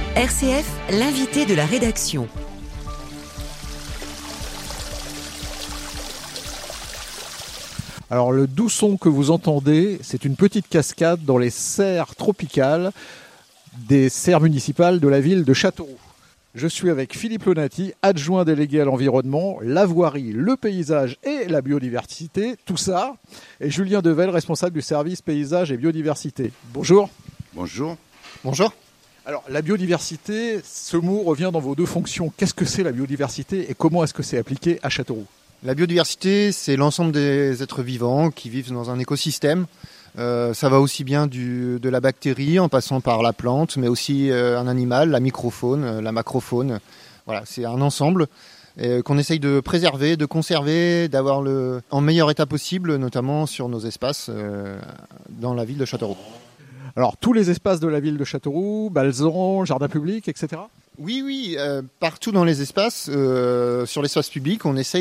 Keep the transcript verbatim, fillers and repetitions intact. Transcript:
R C F, l'invité de la rédaction. Alors le doux son que vous entendez, c'est une petite cascade dans les serres tropicales des serres municipales de la ville de Châteauroux. Je suis avec Philippe Lonati, adjoint délégué à l'environnement, la voirie, le paysage et la biodiversité, tout ça, et Julien Devel, responsable du service paysage et biodiversité. Bonjour. Bonjour. Bonjour. Alors la biodiversité, ce mot revient dans vos deux fonctions. Qu'est-ce que c'est la biodiversité et comment est-ce que c'est appliqué à Châteauroux ? La biodiversité, c'est l'ensemble des êtres vivants qui vivent dans un écosystème. Euh, ça va aussi bien du, de la bactérie en passant par la plante, mais aussi euh, un animal, la microfaune, euh, la macrofaune. Voilà, c'est un ensemble euh, qu'on essaye de préserver, de conserver, d'avoir le en meilleur état possible, notamment sur nos espaces euh, dans la ville de Châteauroux. Alors tous les espaces de la ville de Châteauroux, Balzan, jardin public, et cetera. Oui, oui, euh, partout dans les espaces, euh, sur l'espace public, on essaye